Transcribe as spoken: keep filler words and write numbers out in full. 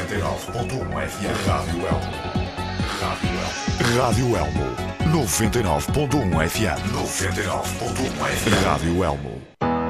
noventa e nove ponto um F M. Rádio Elmo. Rádio Elmo. Rádio Elmo. noventa e nove ponto um F M. noventa e nove ponto um F M. Rádio Elmo.